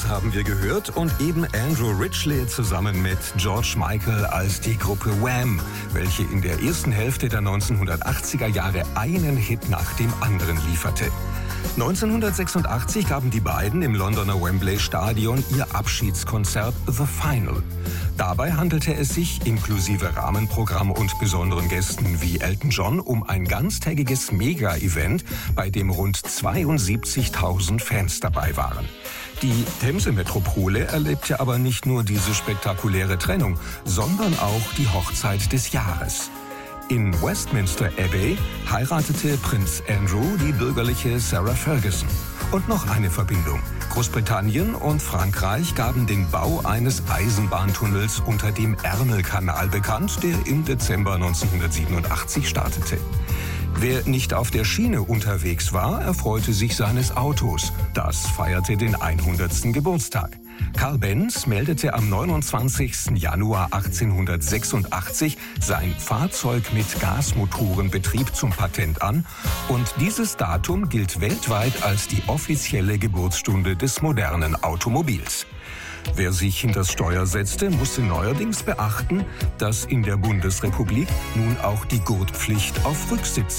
haben wir gehört und eben Andrew Ridgeley zusammen mit George Michael als die Gruppe Wham, welche in der ersten Hälfte der 1980er Jahre einen Hit nach dem anderen lieferte. 1986 gaben die beiden im Londoner Wembley Stadion ihr Abschiedskonzert The Final. Dabei handelte es sich, inklusive Rahmenprogramm und besonderen Gästen wie Elton John, um ein ganztägiges Mega-Event, bei dem rund 72.000 Fans dabei waren. Die Themse-Metropole erlebte aber nicht nur diese spektakuläre Trennung, sondern auch die Hochzeit des Jahres. In Westminster Abbey heiratete Prinz Andrew die bürgerliche Sarah Ferguson. Und noch eine Verbindung. Großbritannien und Frankreich gaben den Bau eines Eisenbahntunnels unter dem Ärmelkanal bekannt, der im Dezember 1987 startete. Wer nicht auf der Schiene unterwegs war, erfreute sich seines Autos. Das feierte den 100. Geburtstag. Carl Benz meldete am 29. Januar 1886 sein Fahrzeug mit Gasmotorenbetrieb zum Patent an und dieses Datum gilt weltweit als die offizielle Geburtsstunde des modernen Automobils. Wer sich hinters Steuer setzte, musste neuerdings beachten, dass in der Bundesrepublik nun auch die Gurtpflicht auf Rücksitz